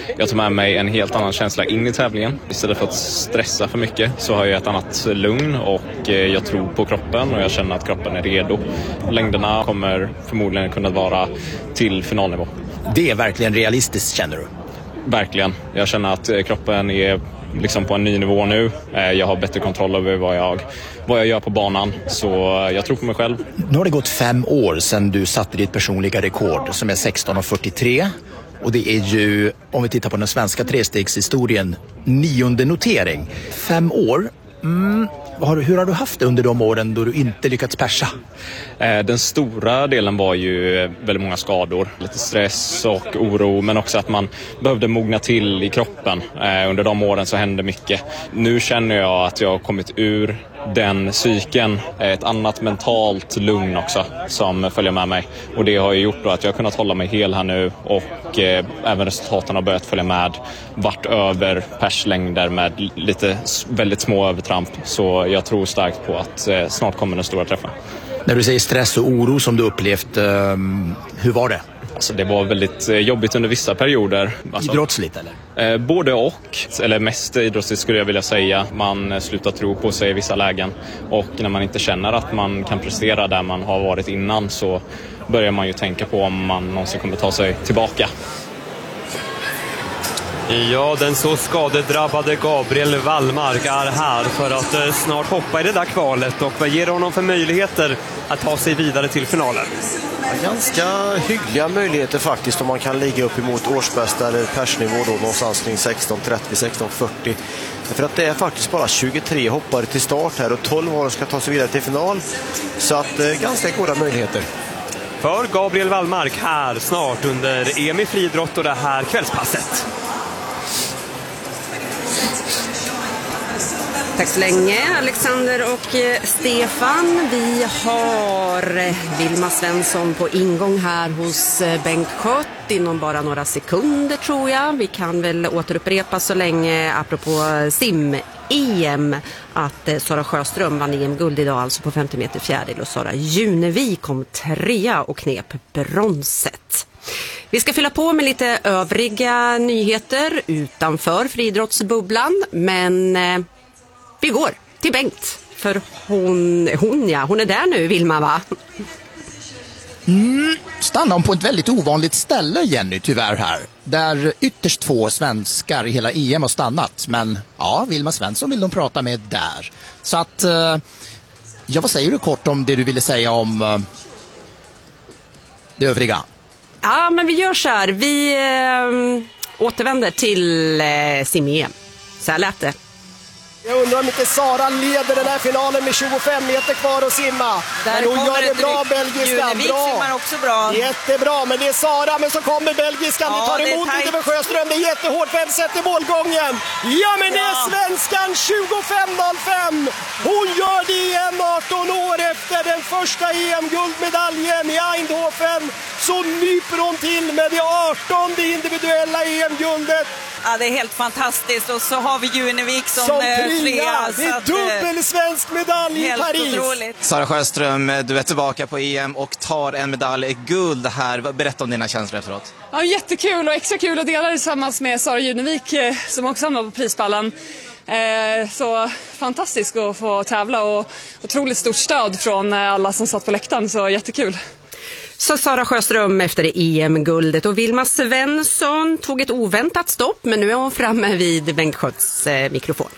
Jag tar med mig en helt annan känsla in i tävlingen. Istället för att stressa för mycket så har jag ett annat lugn och jag tror på kroppen och jag känner att kroppen är redo. Längderna kommer förmodligen kunna vara till finalnivå. Det är verkligen realistiskt, känner du? Verkligen. Jag känner att kroppen är liksom på en ny nivå nu. Jag har bättre kontroll över vad jag gör på banan. Så jag tror på mig själv. Nu har det gått 5 år sedan du satte ditt personliga rekord som är 16,43. Och det är ju, om vi tittar på den svenska trestegshistorien, 9:e notering. 5 år. Hur har du haft det under de åren då du inte lyckats persa? Den stora delen var ju väldigt många skador. Lite stress och oro, men också att man behövde mogna till i kroppen. Under de åren så hände mycket. Nu känner jag att jag har kommit ur den cykeln. Ett annat mentalt lugn också som följer med mig. Och det har ju gjort då att jag har kunnat hålla mig hel här nu och även resultaten har börjat följa med. Vart över perslängder med lite väldigt små övertramp. Så jag tror starkt på att snart kommer den stora träffen. När du säger stress och oro som du upplevt, hur var det? Alltså det var väldigt jobbigt under vissa perioder. Alltså, idrottsligt eller? Både och, eller mest idrottsligt skulle jag vilja säga. Man slutar tro på sig i vissa lägen. Och när man inte känner att man kan prestera där man har varit innan så börjar man ju tänka på om man någonsin kommer ta sig tillbaka. Ja, den så skadedrabbade Gabriel Wallmark är här för att snart hoppa i det där kvalet. Och vad ger honom för möjligheter att ta sig vidare till finalen? Ganska hyggliga möjligheter faktiskt om man kan ligga upp emot årsbästa eller persnivå då någonstans kring 16:30-16:40. För att det är faktiskt bara 23 hoppare till start här och 12 år ska ta sig vidare till final. Så att ganska goda möjligheter. För Gabriel Wallmark här snart under EM i friidrott och det här kvällspasset. Tack så länge Alexander och Stefan. Vi har Vilma Svensson på ingång här hos Bengt Schött inom bara några sekunder tror jag. Vi kan väl återupprepa så länge apropå sim-EM att Sara Sjöström vann EM-guld idag alltså på 50 meter fjärdedel och Sara Junevik kom 3 och knep bronset. Vi ska fylla på med lite övriga nyheter utanför friidrottsbubblan men vi går till Bengt, för hon är där nu, Vilma, va? Stannar hon på ett väldigt ovanligt ställe, Jenny, tyvärr här. Där ytterst 2 svenskar i hela EM har stannat. Men ja, Vilma Svensson vill de prata med där. Så att, ja, vad säger du kort om det du ville säga om det övriga? Ja, men vi gör så här. Vi återvänder till sim-EM. Så här lät det. Jag undrar om inte Sara leder den här finalen med 25 meter kvar att simma. Där men hon gör det bra, belgiskan. Bra. Simmar också bra. Jättebra, men det är Sara, men så kommer belgiskan. Ja, vi tar emot lite med Sjöström. Det är jättehårt. Vem sätter målgången? Ja, men det är svenskan 25.05. Hon gör det igen 18 år efter den första EM-guldmedaljen i Eindhoven. Så nyper hon till med det 18:e individuella EM-guldet. Ja, det är helt fantastiskt. Och så har vi Junevik som trea. Det är dubbel svensk medalj i Paris. Helt otroligt. Sara Sjöström, du är tillbaka på EM och tar en medalj guld här. Berätta om dina känslor efteråt. Ja, jättekul och extra kul att dela det tillsammans med Sara Junevik som också hamnar på prispallen. Så fantastiskt att få tävla och otroligt stort stöd från alla som satt på läktaren, så jättekul. Så Sara Sjöström efter EM-guldet och Vilma Svensson tog ett oväntat stopp men nu är hon framme vid Bengt Schötts mikrofon.